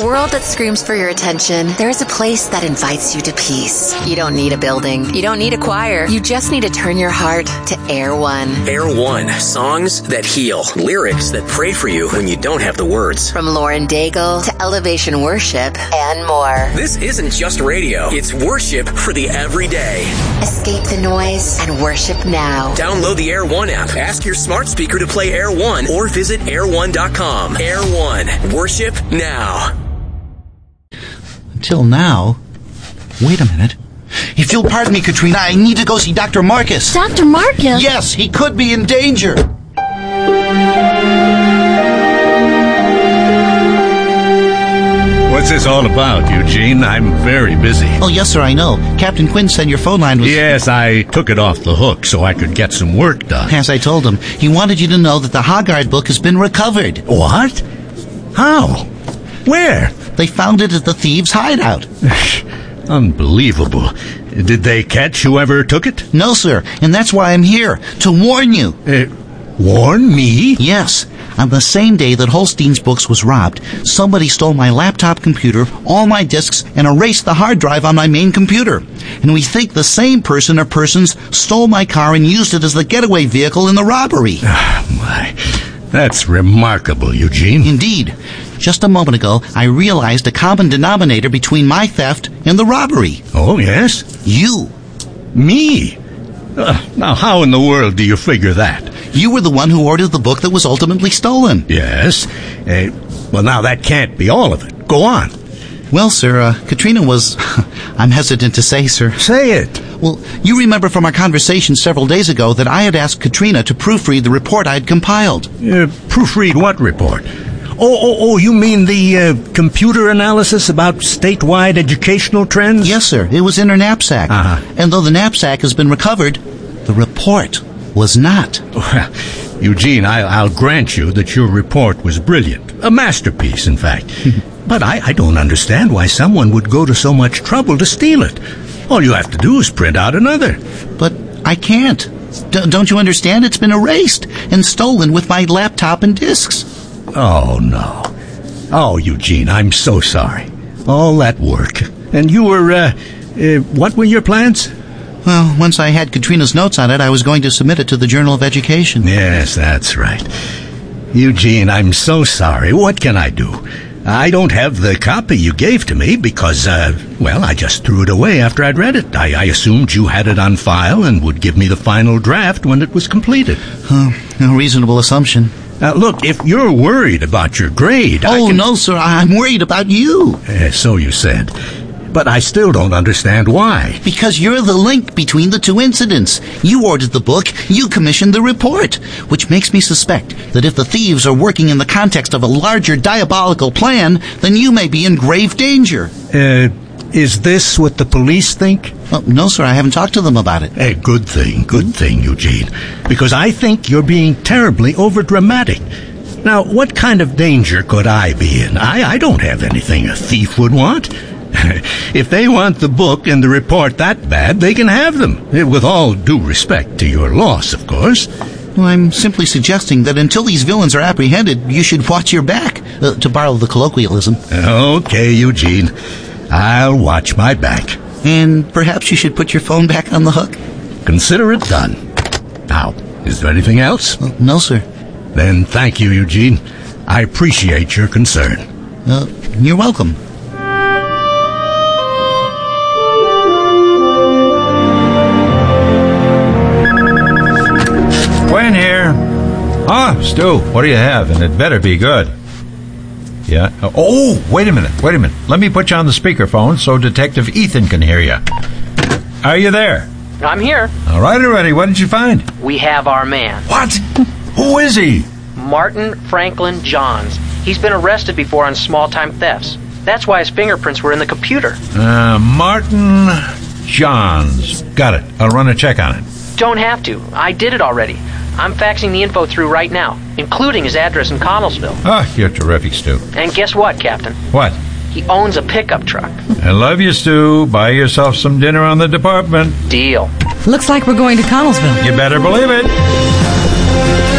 world that screams for your attention, there is a place that invites you to peace. You don't need a building. You don't need a choir. You just need to turn your heart to Air One. Air One. Songs that heal. Lyrics that pray for you when you don't have the words. From Lauren Daigle to Elevation Worship and more. This isn't just radio. It's worship for the everyday. Escape the noise and worship now. Download the Air One app. Ask your smart speaker to play Air One or visit air1.com. Air One. Worship now. Until now? Wait a minute. If you'll pardon me, Katrina, I need to go see Dr. Marcus. Dr. Marcus? Yes, he could be in danger. What's this all about, Eugene? I'm very busy. Oh, yes, sir, I know. Captain Quinn said your phone line was... Yes, I took it off the hook so I could get some work done. As I told him, he wanted you to know that the Hoggard book has been recovered. What? How? Where? They found it at the thieves' hideout. Unbelievable. Did they catch whoever took it? No, sir, and that's why I'm here, to warn you. Warn me? Yes. On the same day that Holstein's Books was robbed, somebody stole my laptop computer, all my disks, and erased the hard drive on my main computer. And we think the same person or persons stole my car and used it as the getaway vehicle in the robbery. My, that's remarkable, Eugene. Indeed. Just a moment ago, I realized a common denominator between my theft and the robbery. Oh, yes? You. Me? Now, how in the world do you figure that? You were the one who ordered the book that was ultimately stolen. Yes. Well, now, that can't be all of it. Go on. Well, sir, Katrina was... I'm hesitant to say, sir. Say it. Well, you remember from our conversation several days ago that I had asked Katrina to proofread the report I had compiled. Proofread what report? Oh, you mean the computer analysis about statewide educational trends? Yes, sir. It was in her knapsack. Uh-huh. And though the knapsack has been recovered, the report was not. Well, Eugene, I'll grant you that your report was brilliant. A masterpiece, in fact. But I don't understand why someone would go to so much trouble to steal it. All you have to do is print out another. But I can't. Don't you understand? It's been erased and stolen with my laptop and disks. Oh, no. Oh, Eugene, I'm so sorry. All that work. And you were, what were your plans? Well, once I had Katrina's notes on it, I was going to submit it to the Journal of Education. Yes, that's right. Eugene, I'm so sorry. What can I do? I don't have the copy you gave to me because, I just threw it away after I'd read it. I assumed you had it on file and would give me the final draft when it was completed. A reasonable assumption. Look, if you're worried about your grade... No, sir, I'm worried about you. So you said. But I still don't understand why. Because you're the link between the two incidents. You ordered the book, you commissioned the report, which makes me suspect that if the thieves are working in the context of a larger diabolical plan, then you may be in grave danger. Is this what the police think? No, sir, I haven't talked to them about it. Good thing, Eugene. Because I think you're being terribly overdramatic. Now, what kind of danger could I be in? I don't have anything a thief would want. If they want the book and the report that bad, they can have them. With all due respect to your loss, of course. Well, I'm simply suggesting that until these villains are apprehended, you should watch your back, to borrow the colloquialism. Okay, Eugene. I'll watch my back. And perhaps you should put your phone back on the hook? Consider it done. Now, is there anything else? No, sir. Then thank you, Eugene. I appreciate your concern. You're welcome. Quinn here. Stu, what do you have? And it better be good. Yeah. Oh, wait a minute. Let me put you on the speakerphone so Detective Ethan can hear you. Are you there? I'm here. All right, already. What did you find? We have our man. What? Who is he? Martin Franklin Johns. He's been arrested before on small-time thefts. That's why his fingerprints were in the computer. Martin Johns. Got it. I'll run a check on it. Don't have to. I did it already. I'm faxing the info through right now, including his address in Connellsville. Oh, you're terrific, Stu. And guess what, Captain? What? He owns a pickup truck. I love you, Stu. Buy yourself some dinner on the department. Deal. Looks like we're going to Connellsville. You better believe it.